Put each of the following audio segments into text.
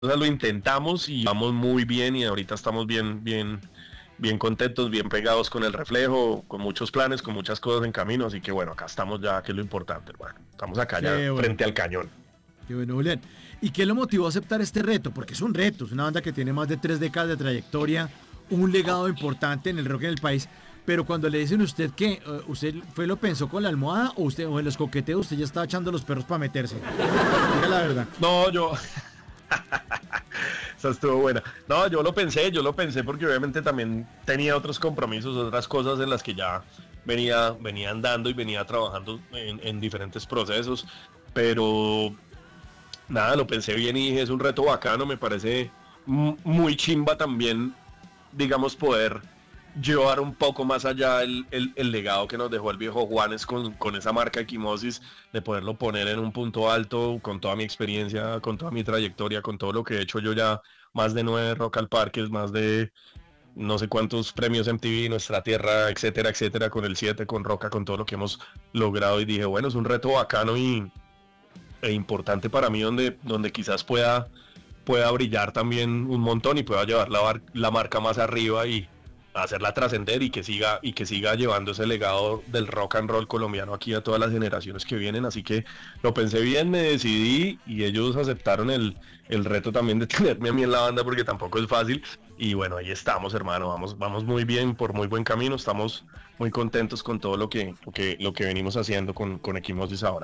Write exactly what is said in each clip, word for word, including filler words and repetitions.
lo intentamos y vamos muy bien y ahorita estamos bien, bien, bien contentos, bien pegados con el reflejo, con muchos planes, con muchas cosas en camino, así que bueno, acá estamos ya, que es lo importante, hermano. Estamos acá ya Qué bueno, frente al cañón. qué bueno, Julián. ¿Y qué lo motivó a aceptar este reto? Porque es un reto, es una banda que tiene más de tres décadas de trayectoria, un legado importante en el rock en el país. Pero cuando le dicen a usted que eh, usted fue lo pensó con la almohada o usted o en los coqueteos usted ya estaba echando los perros para meterse. Diga la verdad. No, yo, esa estuvo buena. No, yo lo pensé, yo lo pensé porque obviamente también tenía otros compromisos, otras cosas en las que ya venía, venía andando y venía trabajando en, en diferentes procesos, pero nada, lo pensé bien y dije, es un reto bacano, me parece m- muy chimba también, digamos, poder llevar un poco más allá el, el, el legado que nos dejó el viejo Juanes con, con esa marca Equimosis, de poderlo poner en un punto alto con toda mi experiencia, con toda mi trayectoria, con todo lo que he hecho yo ya, más de nueve Rock al Parques, más de no sé cuántos premios M T V, Nuestra Tierra, etcétera, etcétera, con el siete, con Roca, con todo lo que hemos logrado y dije, bueno, es un reto bacano y, e importante para mí donde, donde quizás pueda, pueda brillar también un montón y pueda llevar la, bar, la marca más arriba y hacerla trascender y que siga y que siga llevando ese legado del rock and roll colombiano aquí a todas las generaciones que vienen. Así que lo pensé bien, me decidí y ellos aceptaron el, el reto también de tenerme a mí en la banda porque tampoco es fácil. Y bueno, ahí estamos, hermano, vamos, vamos muy bien, por muy buen camino, estamos muy contentos con todo lo que, lo que, lo que venimos haciendo con, con Equimosis ahora.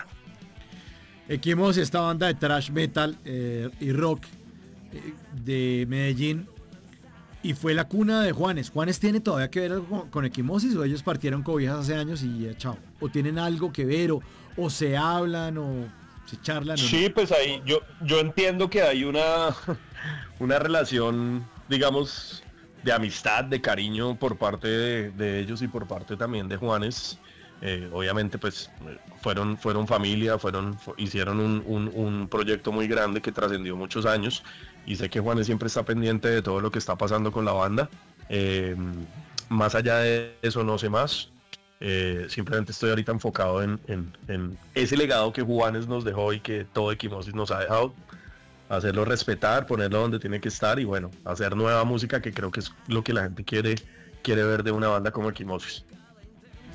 Equimos, esta banda de thrash metal eh, y rock eh, de Medellín y fue la cuna de Juanes. ¿Juanes tiene todavía que ver algo con, con Equimosis o ellos partieron cobijas hace años y ya chao? ¿O tienen algo que ver o, o se hablan o se charlan o no? Sí, pues ahí yo, yo entiendo que hay una, una relación, digamos, de amistad, de cariño por parte de, de ellos y por parte también de Juanes. Eh, obviamente, pues eh, fueron, fueron familia, fueron, fu- hicieron un, un- un proyecto muy grande que trascendió muchos años y sé que Juanes siempre está pendiente de todo lo que está pasando con la banda. Eh, Más allá de eso, no sé más. Eh, simplemente estoy ahorita enfocado en, en- en ese legado que Juanes nos dejó y que todo Equimosis nos ha dejado, hacerlo respetar, ponerlo donde tiene que estar y bueno, hacer nueva música que creo que es lo que la gente quiere, quiere ver de una banda como Equimosis.